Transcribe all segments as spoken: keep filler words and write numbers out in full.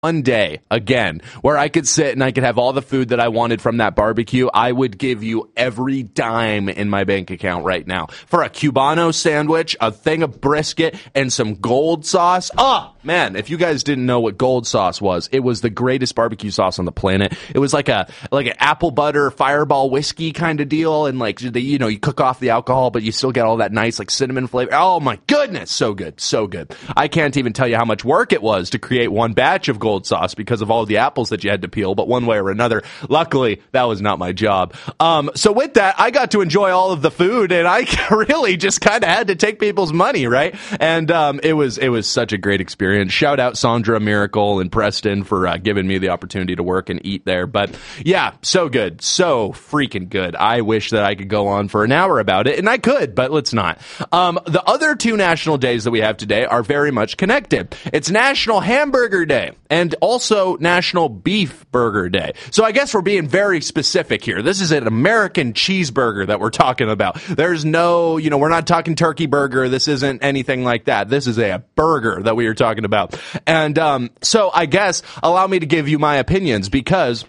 one day, again, where I could sit and I could have all the food that I wanted from that barbecue, I would give you every dime in my bank account right now. For a Cubano sandwich, a thing of brisket, and some gold sauce. Oh, man, if you guys didn't know what gold sauce was, it was the greatest barbecue sauce on the planet. It was like a like an apple butter fireball whiskey kind of deal, and like, the, you know, you cook off the alcohol, but you still get all that nice like cinnamon flavor. Oh my goodness, so good, so good. I can't even tell you how much work it was to create one batch of gold sauce because of all the apples that you had to peel, but one way or another, luckily, that was not my job. Um, so with that, I got to enjoy all of the food, and I really just kind of had to take people's money, right? And um, it was it was such a great experience. Shout out Sandra Miracle and Preston for uh, giving me the opportunity to work and eat there. But yeah, so good, so freaking good. I wish that I could go on for an hour about it, and I could, but let's not. Um, the other two national days that we have today are very much connected. It's National Hamburger Day and also National Beef Burger Day. So I guess we're being very specific here. This is an American cheeseburger that we're talking about. There's no, you know, we're not talking turkey burger. This isn't anything like that. This is a burger that we are talking about. And um, so I guess allow me to give you my opinions, because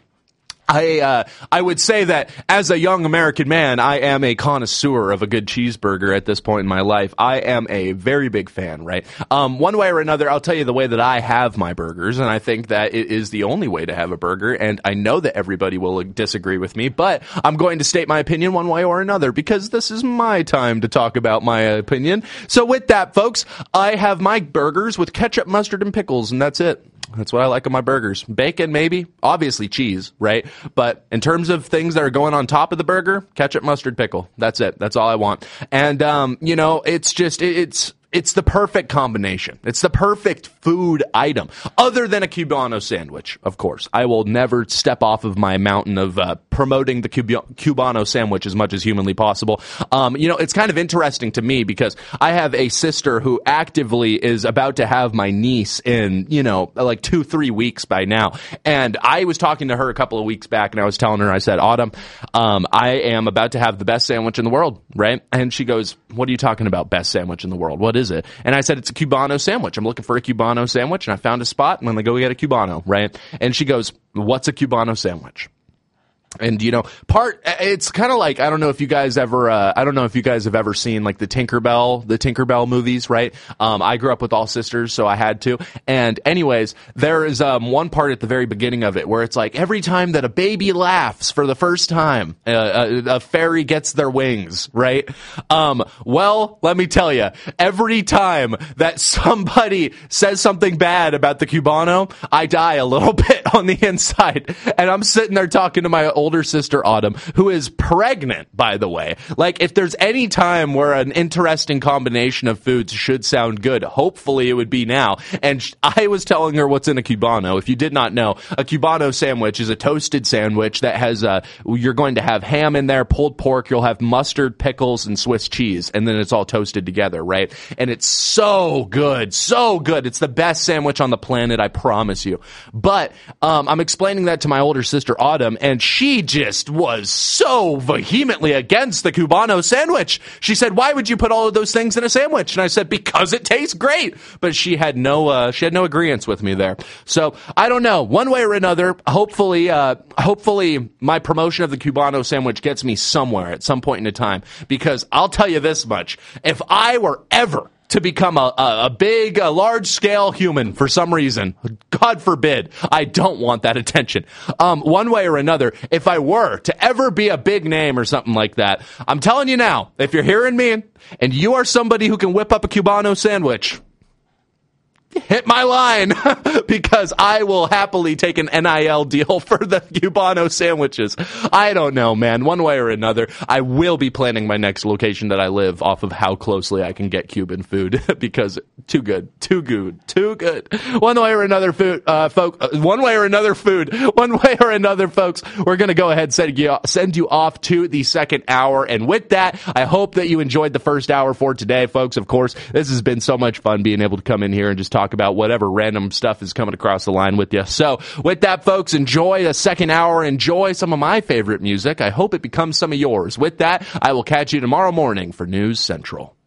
I uh, I would say that as a young American man, I am a connoisseur of a good cheeseburger at this point in my life. I am a very big fan, right? Um, one way or another, I'll tell you the way that I have my burgers, and I think that it is the only way to have a burger, and I know that everybody will disagree with me, but I'm going to state my opinion one way or another, because this is my time to talk about my opinion. So with that, folks, I have my burgers with ketchup, mustard, and pickles, and that's it. That's what I like on my burgers. Bacon, maybe. Obviously cheese, right? But in terms of things that are going on top of the burger, ketchup, mustard, pickle. That's it. That's all I want. And, um, you know, it's just, it, it's... It's the perfect combination. It's the perfect food item, other than a Cubano sandwich, of course. I will never step off of my mountain of uh, promoting the Cub- Cubano sandwich as much as humanly possible. Um, you know, it's kind of interesting to me because I have a sister who actively is about to have my niece in, you know, like two, three weeks by now. And I was talking to her a couple of weeks back, and I was telling her, I said, Autumn, um, I am about to have the best sandwich in the world, right? And she goes, what are you talking about, best sandwich in the world? What is it? And I said, it's a Cubano sandwich. I'm looking for a Cubano sandwich, and I found a spot, and I'm going to go get a Cubano, right? And she goes, what's a Cubano sandwich? And, you know, part, it's kind of like, I don't know if you guys ever, uh, I don't know if you guys have ever seen like the Tinkerbell, the Tinkerbell movies, right? Um, I grew up with all sisters, so I had to. And anyways, there is, um, one part at the very beginning of it where it's like every time that a baby laughs for the first time, uh, a, a fairy gets their wings, right? Um, well, let me tell you, every time that somebody says something bad about the Cubano, I die a little bit on the inside. And I'm sitting there talking to my older sister Autumn, who is pregnant, by the way. Like, if there's any time where an interesting combination of foods should sound good, hopefully it would be now. And sh- I was telling her what's in a Cubano. If you did not know, a Cubano sandwich is a toasted sandwich that has, uh, you're going to have ham in there, pulled pork, you'll have mustard, pickles, and Swiss cheese, and then it's all toasted together, right? And it's so good, so good. It's the best sandwich on the planet, I promise you. But um, I'm explaining that to my older sister Autumn, and she She just was so vehemently against the Cubano sandwich. She said, why would you put all of those things in a sandwich? And I said, because it tastes great. But she had no, uh, she had no agreeance with me there. So I don't know. One way or another, hopefully, uh, hopefully my promotion of the Cubano sandwich gets me somewhere at some point in a time. Because I'll tell you this much. If I were ever to become a, a, a big, a large-scale human for some reason, God forbid, I don't want that attention. Um, one way or another, if I were to ever be a big name or something like that, I'm telling you now, if you're hearing me and you are somebody who can whip up a Cubano sandwich, hit my line, because I will happily take an N I L deal for the Cubano sandwiches. I don't know, man. One way or another, I will be planning my next location that I live off of how closely I can get Cuban food, because too good, too good, too good. One way or another, food, uh, folk, uh, one way or another, food, one way or another, folks, we're going to go ahead and send you, send you off to the second hour. And with that, I hope that you enjoyed the first hour for today, folks. Of course, this has been so much fun being able to come in here and just talk Talk about whatever random stuff is coming across the line with you. So with that, folks, enjoy the second hour. Enjoy some of my favorite music. I hope it becomes some of yours. With that, I will catch you tomorrow morning for News Central.